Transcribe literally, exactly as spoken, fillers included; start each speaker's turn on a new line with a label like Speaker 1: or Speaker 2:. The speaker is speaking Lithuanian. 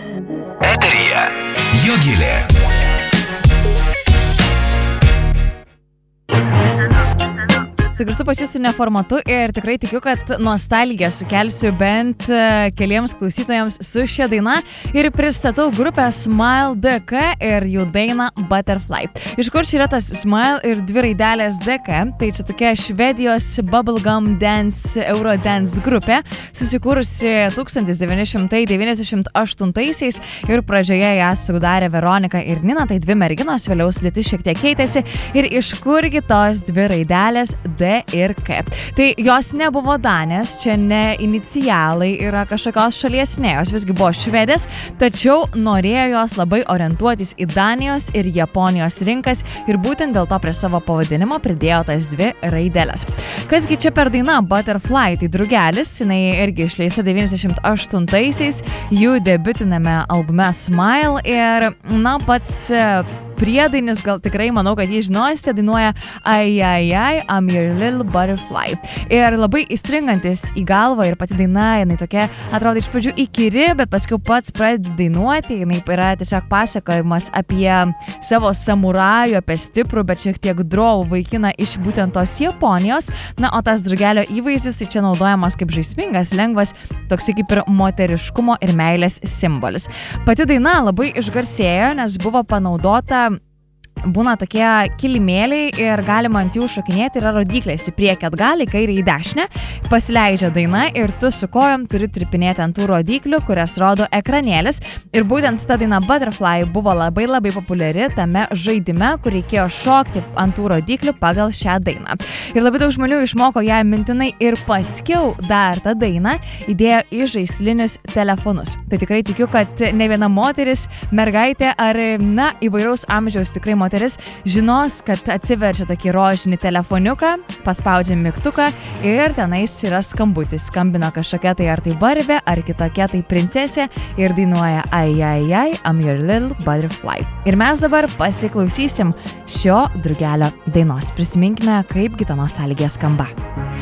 Speaker 1: Eteryje Jogilė.
Speaker 2: Sugrįžtu pas jūsų neformatu ir tikrai tikiu, kad nostalgiją sukelsiu bent keliems klausytojams su šia daina ir pristatau grupę Smile D K ir jų dainą Butterfly. Iš kur čia yra tas Smile ir dvi raidelės D K? Tai čia tokia Švedijos bubblegum dance, eurodance grupė, susikūrusi tūkstantis devyni šimtai devyniasdešimt aštuntaisiais ir pradžioje ją sudarė Veronika ir Nina, tai dvi merginos, vėliau sudėtis šiek tiek keitėsi ir iš kurgi tos dvi raidelės D ir K. Tai jos nebuvo danės, čia ne inicialai yra kažkokios šalies, ne, jos visgi buvo švedės, tačiau norėjo jos labai orientuotis į Danijos ir Japonijos rinkas ir būtent dėl to prie savo pavadinimo pridėjo tas dvi raidelės. Kasgi čia per daina Butterfly, tai drugelis, jinai irgi išleista devyniasdešimt aštuntaisiais jų debiutiname albume Smile ir, na, pats priedainis, gal tikrai manau, kad jį žinosite, dainuoja Ai, ai, ai, I'm your little butterfly. Ir labai įstringantis į galvą ir pati daina, jinai tokia, atrodo iš pradžių įkyri, bet paskui pats pradedi dainuoti, jinai yra tiesiog pasakojimas apie savo samurajų, apie stiprų, bet šiek tiek drovų vaikiną iš būtent tos Japonijos. Na, o tas drugelio įvaizdis tai čia naudojamas kaip žaismingas, lengvas, toks kaip ir moteriškumo ir meilės simbolis. Pati daina labai išgarsėjo, nes buvo panaudota būna tokie kilimėliai ir galima ant jų šokinėti, yra rodyklės į priekį atgal, į kairę į dešinę, pasileidžia daina ir tu su kojom turi tripinėti ant tų rodyklių, kurias rodo ekranėlis. Ir būtent ta daina Butterfly buvo labai labai populiari tame žaidime, kur reikėjo šokti ant tų rodyklių pagal šią dainą. Ir labai daug žmonių išmoko ją mintinai ir paskiau dar tą dainą įdėjo į žaislinius telefonus. Tai tikrai tikiu, kad ne viena moteris, mergaitė ar, na, įvairaus amžiaus tikrai moteris žinos, kad atsiverčia tokį rožinį telefoniuką, paspaudžia mygtuką ir tenais yra skambutis. Skambina kažkokia tai ar tai barbė, ar kitokia tai princesė ir dainuoja Ai, ai, ai, I'm your little butterfly. Ir mes dabar pasiklausysim šio drugelio dainos. Prisiminkime, kaip gi ta nostalgija skamba.